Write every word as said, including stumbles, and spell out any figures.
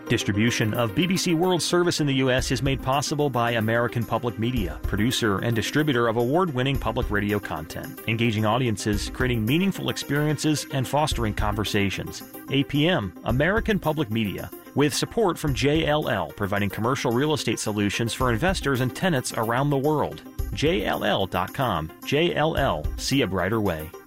Distribution of B B C World Service in the U S is made possible by American Public Media, producer and distributor of award-winning public radio content, engaging audiences, creating meaningful experiences, and fostering conversations. A P M, American Public Media, with support from J L L, providing commercial real estate solutions for investors and tenants around the world. J L L dot com. J L L, see a brighter way.